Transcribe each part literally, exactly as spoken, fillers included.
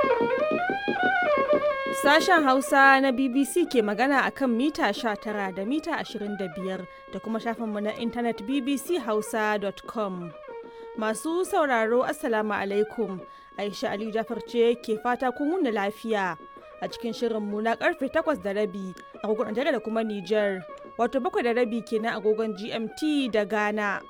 Sashen Hausa na B B C ke magana a kan mita sha tara da mita ashirin da biyar da kuma shafinmu na intanet b b c hausa dot com. Masu sauraro Assalamu alaikum. Aisha Aliyu Jafar ce ke fata kun wuni lafiya a cikin shirinmu na karfe takwas da rabi agogon Najeriya da kuma Nijar, wato bakwai da rabi kenan agogon G M T da Ghana.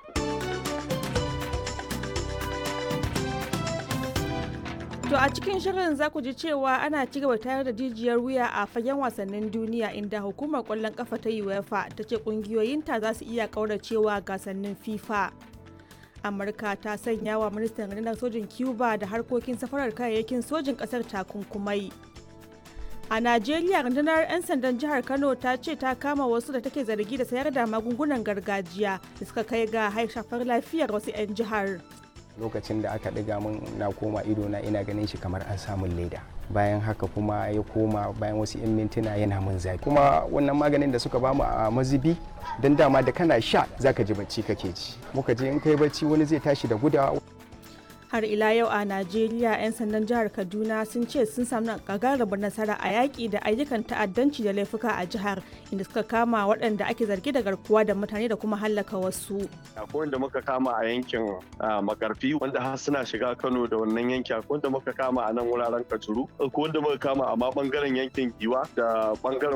To a cikin shirin za ku ji cewa ana ci gaba tayar da jijiyar wuya a fagen wasannin duniya inda hukumar kwallon kafa ta UEFA ta ce kungiyoyinta za su iya kauracewa gasannin FIFA. Amurka ta sanya wa ministan rundunar sojin Cuba da harkokin safarar kayayyakin sojin kasar takunkumai. A Najeriya, rundunar 'yan sandan jihar Kano ta ce ta kama wasu da take zargi da sayar da magungunan gargajiya da suka kai ga shafar lafiyar wasu 'yan jihar. Lokacin da aka ɗiga min na koma ido na ina ganin shi kamar an samun leda, bayan haka kuma ya koma bayan wasu 'yan mintuna yana min zafi, kuma wannan maganin da suka bamu a mazubi don dama da kana sha zaka ji bacci kake ji, muka je in kai bacci wani zai tashi da gudawa. Har ila yau a Najeriya, 'yan sandan jihar Kaduna sun ce sun samu gagarumar nasara a yaƙi da ayyukan ta'addanci da laifuka a jihar, inda suka kama waɗanda ake zargi da garkuwa da mutane da kuma hallaka wasu. Akwai wanda muka kama a yankin Makarfi wanda har suna shiga Kano da wannan yanki, akwai wanda muka kama a nan wuraren Kajuru, akwai wanda muka kama a ma bangaren yankin Giwa da bangaren